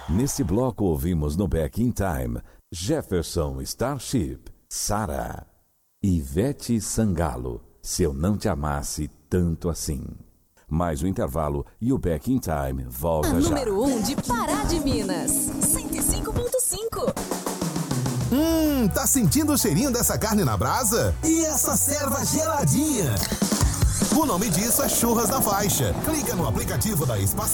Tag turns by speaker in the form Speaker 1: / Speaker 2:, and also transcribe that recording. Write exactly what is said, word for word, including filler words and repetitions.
Speaker 1: Neste bloco ouvimos no Back in Time Jefferson Starship, Sara, Ivete Sangalo, Se Eu Não Te Amasse Tanto Assim. Mais um intervalo e o Back in Time volta
Speaker 2: A
Speaker 1: já.
Speaker 2: número um de Pará de Minas, cento e cinco ponto cinco.
Speaker 3: Hum, tá sentindo o cheirinho dessa carne na brasa? E essa serva geladinha? O nome disso é Churras na Faixa. Clica no aplicativo da Espaço